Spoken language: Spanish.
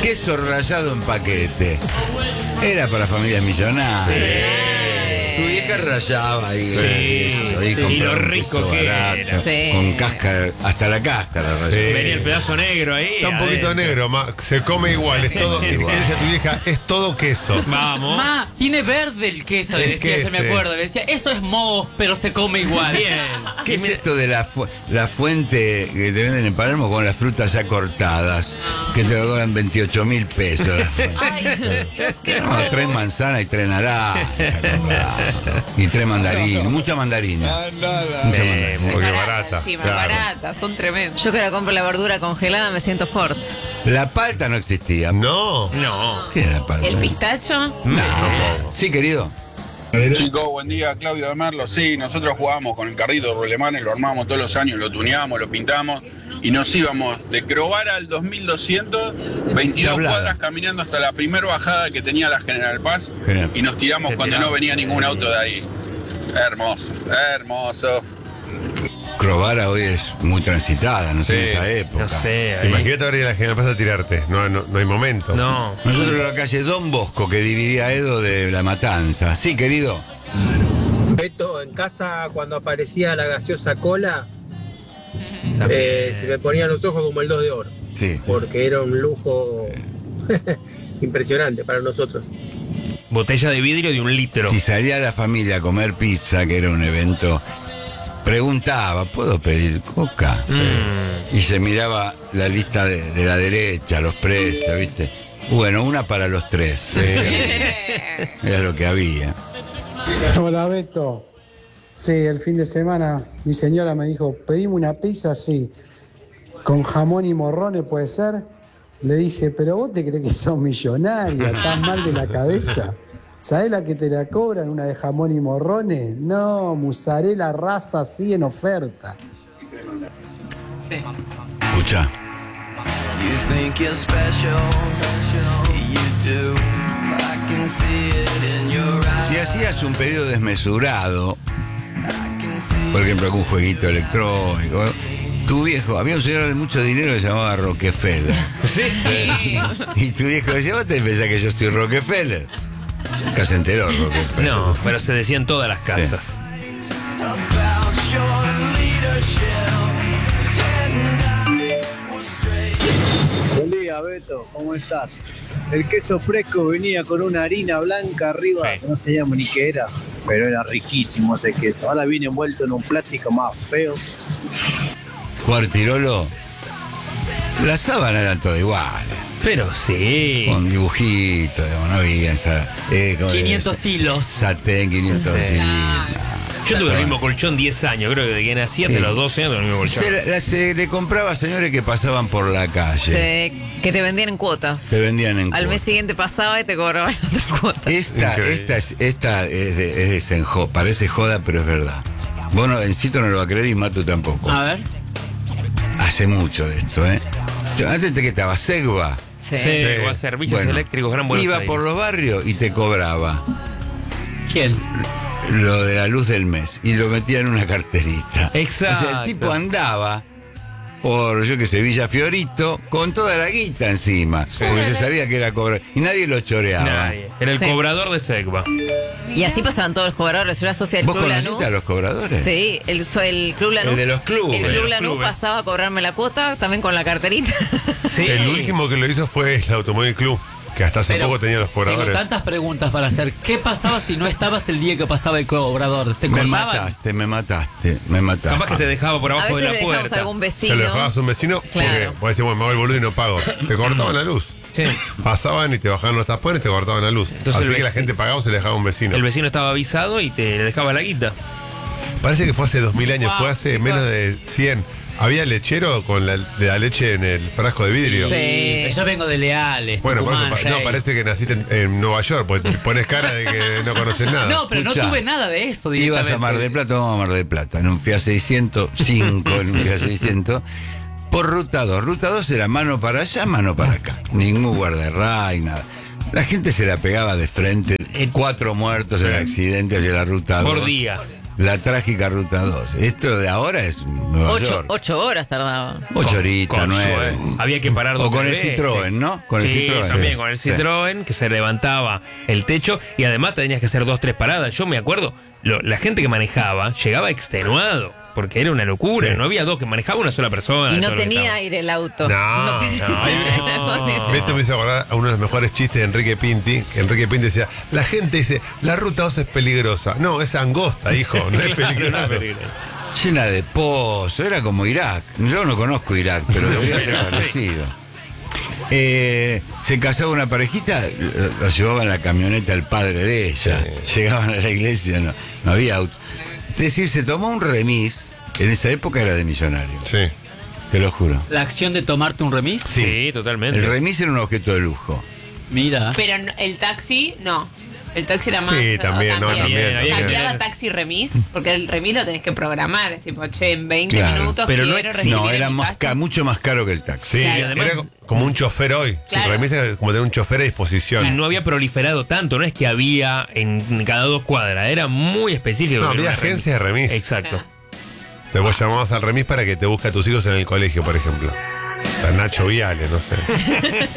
queso rallado en paquete. Era para familias millonarias. Tu vieja rallaba ahí queso, ahí y lo compraba un rico queso que barato, era. Sí. con cáscara, hasta la cáscara rallaba. Venía el pedazo negro ahí. Está un poquito adentro. negro, se come igual, es todo. ¿Qué Igual. decía tu vieja? Es todo queso. Vamos. Ma, tiene verde el queso, le El decía, yo me queso. acuerdo. Le decía, eso es moho, pero se come igual. Bien. ¿Qué es esto de la fuente que te venden en Palermo con las frutas ya cortadas? Que te cobran 28.000 pesos. Ay, Dios, qué No, 3 manzanas y 3 naranjas. Y 3 mandarinas. Mucha mandarina. Mucha mandarina. Porque es barata. Sí, más claro. barata, son tremendos. Yo que ahora compro la verdura congelada me siento fort. La palta no existía. No. No. ¿Qué es la palta? ¿El pistacho? No. Sí, querido. Chicos, buen día, Claudio de Merlo. Sí, nosotros jugábamos con el carrito de Rulemanes, lo armábamos todos los años, lo tuneábamos, lo pintamos y nos íbamos de Crovara al 2200, 22 Tablada. cuadras caminando hasta la primera bajada que tenía la General Paz General. y nos tiramos Te cuando tiramos. no venía ningún auto de ahí. Hermoso, hermoso. Crovara hoy es muy transitada, no sé, Sí, en esa época. No sé. ahí. Imagínate ahora ir a la General Paz a tirarte. No hay momento. No. Nosotros en la calle Don Bosco, que dividía a Edo de La Matanza. Sí, querido. Beto, en casa cuando aparecía la gaseosa cola, También. se me ponían los ojos como el 2 de oro, Sí. porque era un lujo impresionante para nosotros. Botella de vidrio de 1 litro. Si salía la familia a comer pizza, que era un evento, preguntaba, ¿puedo pedir coca? Y se miraba la lista de la derecha, los precios, ¿viste? Bueno, una para los 3. Era lo que había. Hola Beto. Sí, el fin de semana mi señora me dijo, pedime una pizza, sí, con jamón y morrones, ¿puede ser? Le dije, pero vos te crees que sos millonaria, estás mal de la cabeza. ¿Sabés la que te la cobran, una de jamón y morrones? No, mozzarella raza así en oferta. Escucha. Si hacías un pedido desmesurado, por ejemplo, algún jueguito electrónico, tu viejo, había un señor de mucho dinero que se llamaba Rockefeller. Sí. Y tu viejo decía, ¿vos te pensás que yo soy Rockefeller? Nunca se enteró Rockefeller. No, pero se decía en todas las casas. Buen día, Beto, ¿cómo estás? El queso fresco venía con una harina blanca arriba, Sí. que no sabíamos ni qué era, pero era riquísimo ese queso. Ahora viene envuelto en un plástico más feo. Cuartirolo, las sábanas eran todas iguales, Pero sí. con dibujitos, digamos, no había esa, 500 hilos. Satén, 500 hilos. Yo tuve el mismo colchón 10 años, creo que de que nací hasta Sí. los 12 años tuve el mismo colchón. Se le compraba a señores que pasaban por la calle. Que te vendían en cuotas. Se vendían en Al mes cuotas. siguiente pasaba y te cobraban otra cuota. Esta es de desenjo, parece joda, pero es verdad. Bueno, Encito no lo va a creer y Matu tampoco. A ver. Hace mucho de esto, ¿eh? Antes de que estaba Segva. Sí. Sí, o a servicios Bueno, eléctricos Gran Buenos iba Aires. por los barrios y te cobraba ¿Quién? lo de la luz del mes y lo metía en una carterita. Exacto. O sea, el tipo andaba por, yo qué sé, Villa Fiorito con toda la guita encima, porque se sabía que era cobrar y nadie lo choreaba. Nadie. Era el Sí. cobrador de Segva. Y así pasaban todos los cobradores. Yo era socia del ¿Vos Club conociste Lanús. a los cobradores? Sí, el Club Lanús. El de los clubes. El De Club los Lanús clubes. pasaba a cobrarme la cuota también con la carterita. Sí. El último que lo hizo fue el Automóvil Club, que hasta hace Pero poco tenía los Tengo cobradores. tantas preguntas para hacer. ¿Qué pasaba si no estabas el día que pasaba el cobrador? ¿Te Me cortaban? mataste. Capaz que te dejaba por A abajo de veces la le dejamos puerta. algún vecino. Se lo dejabas a un vecino Claro. porque vos decís, bueno, me hago el boludo y no pago. Te cortaban la luz. Sí. Pasaban y te bajaban los tapones y te cortaban la luz. Entonces Así el que la vecino- gente pagaba o se le dejaba a un vecino. El vecino estaba avisado y te dejaba la guita. Parece que fue hace 2000 años, Wow, fue hace chicos. menos de 100. Había lechero con la leche en el frasco de vidrio. Sí. Yo vengo de Leales. Bueno, por eso, Tucumán, no, Rey. parece que naciste en Nueva York, porque te pones cara de que no conoces nada. No, pero Escuchá. no tuve nada de eso Ibas directamente. a Mar del Plata, vamos a Mar del Plata, en un Fiat 605, en un Fiat 600, por Ruta 2. Ruta 2 era mano para allá, mano para acá. Ningún guardarray, nada. La gente se la pegaba de frente, 4 muertos en accidente hacia la Ruta 2. Por día. la trágica Ruta 2. Esto de ahora es Nueva York. 8 horas tardaba. 8 horitas, Con 9. Había que parar O dos con el veces. Citroën, ¿no? Con el Sí, Citroën. también Sí. con el Sí. Citroën, que se levantaba el techo y además tenías que hacer 2, 3 paradas. Yo me acuerdo, la gente que manejaba llegaba extenuado, porque era una locura. Sí. No había dos, que manejaba una sola persona. Y no todo lo que tenía estaba. aire el auto. No, tenía- no. Esto me hizo acordar a uno de los mejores chistes de Enrique Pinti. Que Enrique Pinti decía, la gente dice, la ruta 2 es peligrosa. No, es angosta, hijo, no es Claro, peligrosa. no es peligroso. Llena de pozos, era como Irak. Yo no conozco Irak, pero debería ser parecido. Se casaba una parejita, lo llevaba en la camioneta el padre de ella. Llegaban a la iglesia, no había auto. Es decir, se tomó un remis, en esa época era de millonario, Sí. te lo juro. La acción de tomarte un remis. Sí, totalmente. El remis era un objeto de lujo. Mira. Pero el taxi, no. El taxi era Sí, más. también, no, también. había que Cambiaba tener- taxi remis, porque el remis lo tenés que programar. Es tipo, che, en 20 Claro, minutos pero no quiero ex- recibir No, en era mi más casa. mucho más caro que el taxi. Sí, y además- era como un chofer hoy. Claro. Su remisa es como tener un chofer a disposición. Y no había proliferado tanto, no es que había en cada 2 cuadras, era muy específico. No, Era había una agencias de remis. Exacto. Te vos llamabas al remis para que te busque a tus hijos en el colegio, por ejemplo. A Nacho Viale, no sé.